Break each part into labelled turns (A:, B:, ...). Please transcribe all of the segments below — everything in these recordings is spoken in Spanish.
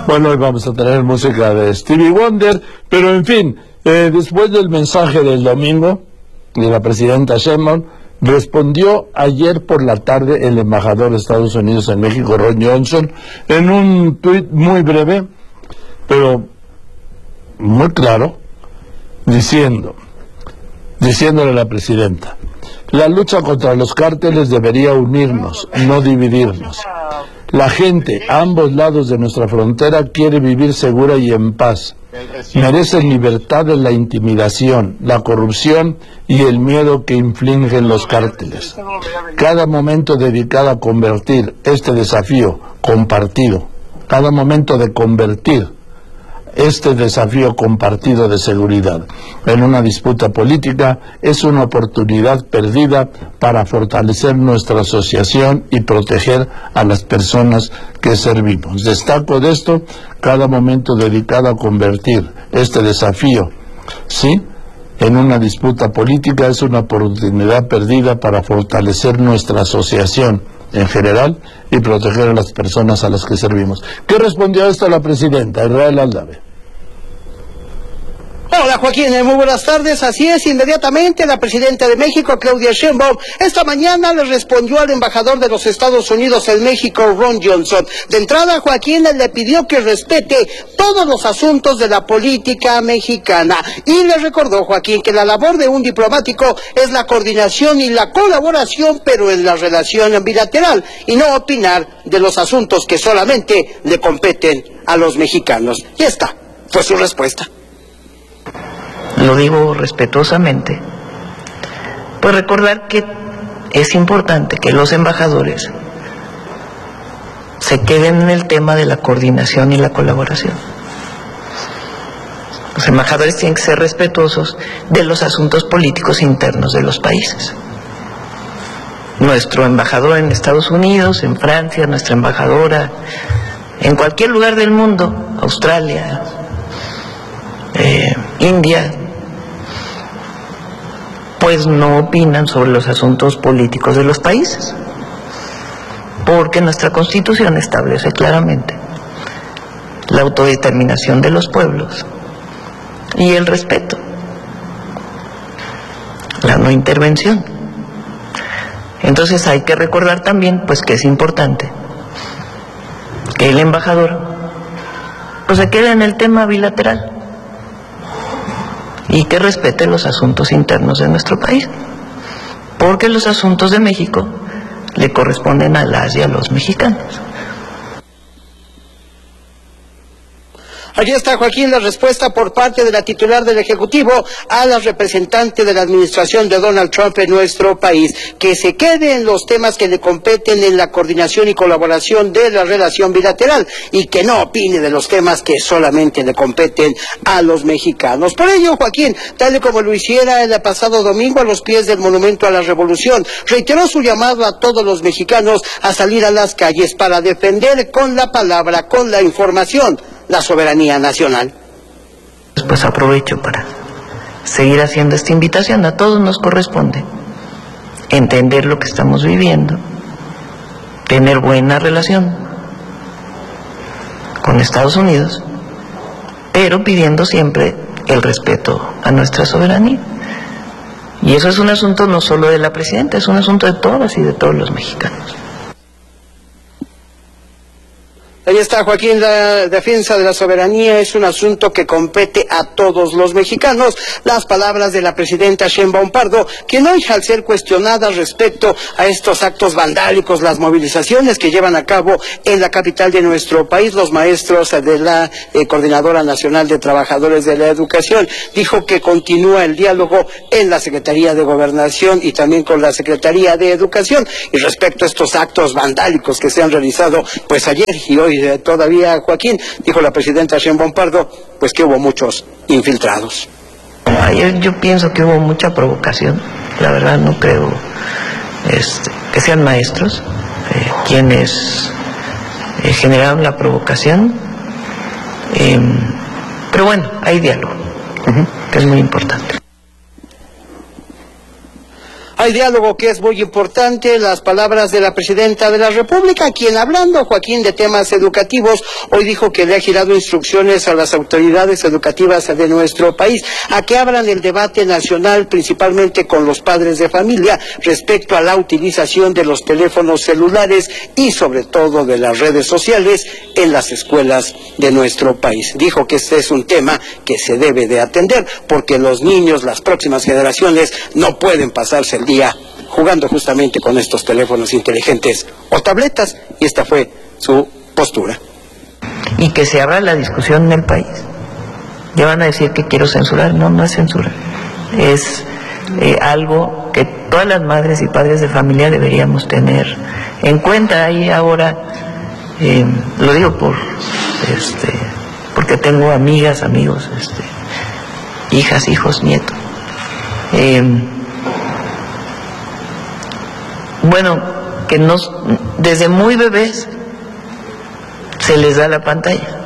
A: Bueno, hoy vamos a tener música de Stevie Wonder, pero en fin, después del mensaje del domingo de la presidenta Sheinbaum, respondió ayer por la tarde el embajador de Estados Unidos en México, Ron Johnson, en un tuit muy breve, pero muy claro, diciéndole a la presidenta: la lucha contra los cárteles debería unirnos, no dividirnos. La gente a ambos lados de nuestra frontera quiere vivir segura y en paz. Merecen libertad de la intimidación, la corrupción y el miedo que infligen los cárteles. Cada momento dedicado a convertir este desafío compartido, cada momento de convertir este desafío compartido de seguridad en una disputa política es una oportunidad perdida para fortalecer nuestra asociación y proteger a las personas que servimos. Destaco de esto: cada momento dedicado a convertir este desafío, ¿sí?, en una disputa política es una oportunidad perdida para fortalecer nuestra asociación en general y proteger a las personas a las que servimos. ¿Qué respondió a esto la presidenta Israel Aldave?
B: Hola Joaquín, muy buenas tardes. Así es, inmediatamente la presidenta de México, Claudia Sheinbaum, esta mañana le respondió al embajador de los Estados Unidos en México, Ron Johnson. De entrada, Joaquín le pidió que respete todos los asuntos de la política mexicana y le recordó, Joaquín, que la labor de un diplomático es la coordinación y la colaboración, pero en la relación bilateral, y no opinar de los asuntos que solamente le competen a los mexicanos. Y esta fue su respuesta.
C: Lo digo respetuosamente, pues recordar que es importante que los embajadores se queden en el tema de la coordinación y la colaboración. Los embajadores tienen que ser respetuosos de los asuntos políticos internos de los países. Nuestro embajador en Estados Unidos, en Francia, nuestra embajadora en cualquier lugar del mundo, Australia, India, pues no opinan sobre los asuntos políticos de los países, porque nuestra Constitución establece claramente la autodeterminación de los pueblos y el respeto, la no intervención. Entonces hay que recordar también pues que es importante que el embajador pues se quede en el tema bilateral y que respete los asuntos internos de nuestro país, porque los asuntos de México le corresponden a las y a los mexicanos.
B: Aquí está, Joaquín, la respuesta por parte de la titular del Ejecutivo a la representante de la administración de Donald Trump en nuestro país, que se quede en los temas que le competen en la coordinación y colaboración de la relación bilateral y que no opine de los temas que solamente le competen a los mexicanos. Por ello, Joaquín, tal y como lo hiciera el pasado domingo a los pies del Monumento a la Revolución, reiteró su llamado a todos los mexicanos a salir a las calles para defender con la palabra, con la información, la soberanía nacional.
C: Pues aprovecho para seguir haciendo esta invitación. A todos nos corresponde entender lo que estamos viviendo, tener buena relación con Estados Unidos, pero pidiendo siempre el respeto a nuestra soberanía. Y eso es un asunto no solo de la presidenta, es un asunto de todas y de todos los mexicanos.
B: Ahí está, Joaquín, la defensa de la soberanía es un asunto que compete a todos los mexicanos. Las palabras de la presidenta Sheinbaum Pardo, quien hoy, al ser cuestionada respecto a estos actos vandálicos, las movilizaciones que llevan a cabo en la capital de nuestro país, los maestros de la Coordinadora Nacional de Trabajadores de la Educación, dijo que continúa el diálogo en la Secretaría de Gobernación y también con la Secretaría de Educación. Y respecto a estos actos vandálicos que se han realizado, pues ayer y hoy todavía, Joaquín, dijo la presidenta Sheinbaum Pardo, pues que hubo muchos infiltrados.
C: Ayer yo pienso que hubo mucha provocación. La verdad no creo que sean maestros quienes generaron la provocación, pero bueno, hay diálogo, que es muy importante.
B: Ahí Hay diálogo que es muy importante, las palabras de la presidenta de la República, quien hablando, Joaquín, de temas educativos, hoy dijo que le ha girado instrucciones a las autoridades educativas de nuestro país a que abran el debate nacional, principalmente con los padres de familia, respecto a la utilización de los teléfonos celulares y sobre todo de las redes sociales en las escuelas de nuestro país. Dijo que este es un tema que se debe de atender porque los niños, las próximas generaciones, no pueden pasarse el día jugando justamente con estos teléfonos inteligentes o tabletas, y esta fue su postura.
C: Y que se abra la discusión en el país. Ya van a decir que quiero censurar. No, no es censura. Es algo que todas las madres y padres de familia deberíamos tener en cuenta. Ahí ahora, lo digo porque tengo amigas, amigos, hijas, hijos, nietos. Bueno, que desde muy bebés se les da la pantalla.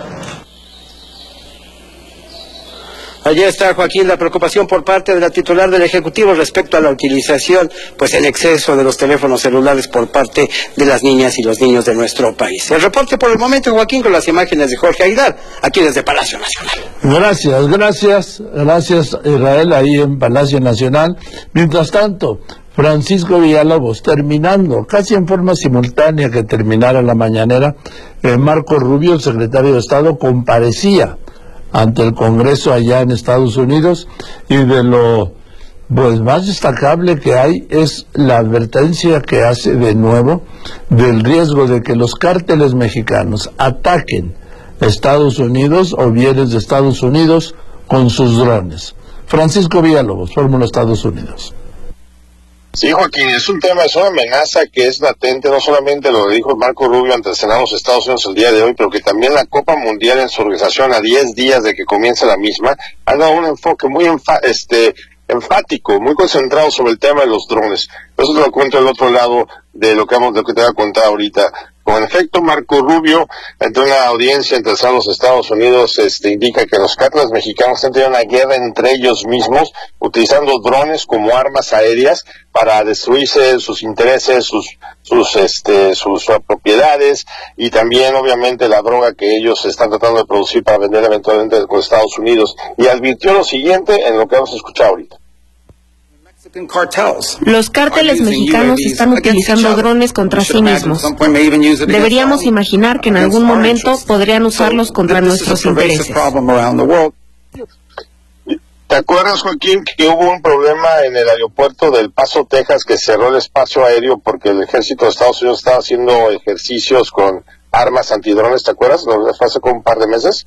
B: Allí está, Joaquín, la preocupación por parte de la titular del Ejecutivo respecto a la utilización, pues en exceso de los teléfonos celulares por parte de las niñas y los niños de nuestro país. El reporte por el momento, Joaquín, con las imágenes de Jorge Aguilar, aquí desde Palacio Nacional.
A: Gracias, Israel, ahí en Palacio Nacional. Mientras tanto, Francisco Villalobos, terminando, casi en forma simultánea que terminara la mañanera, Marco Rubio, el secretario de Estado, comparecía ante el Congreso allá en Estados Unidos, y de lo más destacable que hay es la advertencia que hace de nuevo del riesgo de que los cárteles mexicanos ataquen Estados Unidos o bienes de Estados Unidos con sus drones. Francisco Villalobos, Fórmula Estados Unidos.
D: Sí, Joaquín, es una amenaza que es latente, no solamente lo dijo Marco Rubio ante el Senado de los Estados Unidos el día de hoy, pero que también la Copa Mundial en su organización a 10 días de que comience la misma, ha dado un enfoque muy enfático, muy concentrado sobre el tema de los drones. Eso te lo cuento del otro lado de lo que te voy a contar ahorita. Con efecto, Marco Rubio, ante una audiencia entre los Estados Unidos, indica que los cárteles mexicanos están teniendo una guerra entre ellos mismos, utilizando drones como armas aéreas para destruirse sus intereses, sus propiedades, y también, obviamente, la droga que ellos están tratando de producir para vender eventualmente con Estados Unidos. Y advirtió lo siguiente en lo que vamos a escuchar ahorita.
E: Los cárteles mexicanos están utilizando drones contra sí mismos. Deberíamos imaginar que en algún momento podrían usarlos contra nuestros intereses.
D: ¿Te acuerdas, Joaquín, que hubo un problema en el aeropuerto del Paso, Texas, que cerró el espacio aéreo porque el ejército de Estados Unidos estaba haciendo ejercicios con armas antidrones? ¿Te acuerdas? Fue hace como un par de meses.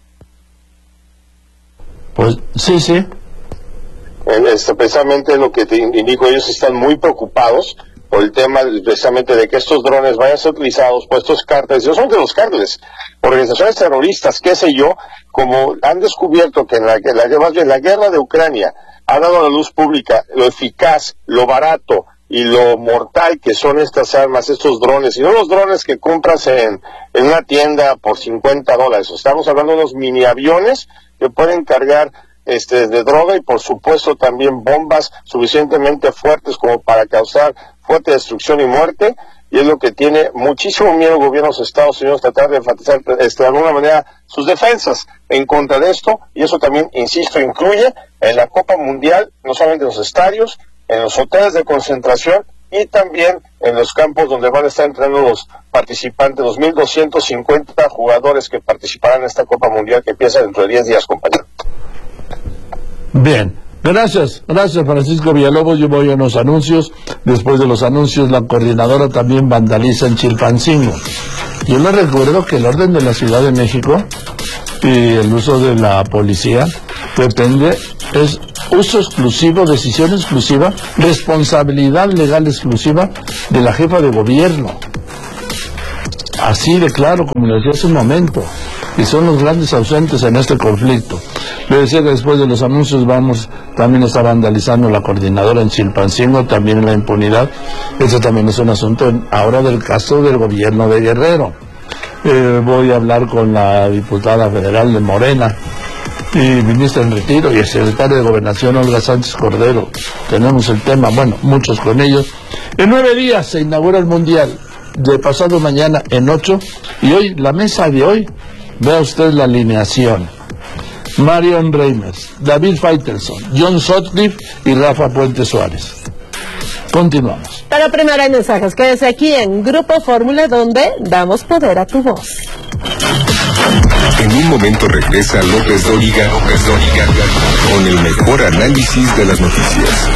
A: Pues sí.
D: Precisamente lo que te indico, ellos están muy preocupados por el tema precisamente de que estos drones vayan a ser utilizados por estos cárteles, no son de los cárteles, organizaciones terroristas, qué sé yo, como han descubierto que en la guerra de Ucrania ha dado a la luz pública lo eficaz, lo barato y lo mortal que son estas armas, estos drones, y no los drones que compras en una tienda por $50. Estamos hablando de unos mini aviones que pueden cargar de droga y por supuesto también bombas suficientemente fuertes como para causar fuerte destrucción y muerte, y es lo que tiene muchísimo miedo el gobierno de los Estados Unidos, tratar de enfatizar de alguna manera sus defensas en contra de esto, y eso también, insisto, incluye en la Copa Mundial, no solamente en los estadios, en los hoteles de concentración y también en los campos donde van a estar entrenando los participantes, los 1,250 jugadores que participarán en esta Copa Mundial que empieza dentro de 10 días, compañero.
A: Bien, gracias Francisco Villalobos. Yo voy a unos anuncios. Después de los anuncios, la coordinadora también vandaliza en Chilpancingo. Yo les recuerdo que el orden de la Ciudad de México y el uso de la policía es uso exclusivo, decisión exclusiva, responsabilidad legal exclusiva de la jefa de gobierno. Así de claro, como les decía hace un momento. Y son los grandes ausentes en este conflicto. Le decía que después de los anuncios también está vandalizando la coordinadora en Chilpancingo, también en la impunidad. Eso también es un asunto ahora del caso del gobierno de Guerrero. Voy a hablar con la diputada federal de Morena, y ministra en retiro, y el secretario de Gobernación, Olga Sánchez Cordero. Tenemos el tema, bueno, muchos con ellos. En 9 días se inaugura el Mundial, de pasado mañana en 8, y hoy, la mesa de hoy, vea usted la alineación. Marion Reimers, David Faitelson, John Sutcliffe y Rafa Puente Suárez. Continuamos.
F: Para primera hay mensajes, quédese aquí en Grupo Fórmula, donde damos poder a tu voz.
G: En un momento regresa López Dóriga con el mejor análisis de las noticias.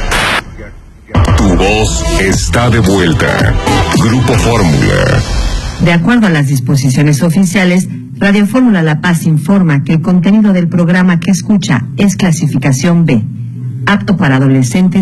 G: Tu voz está de vuelta. Grupo Fórmula.
H: De acuerdo a las disposiciones oficiales, Radio Fórmula La Paz informa que el contenido del programa que escucha es clasificación B, apto para adolescentes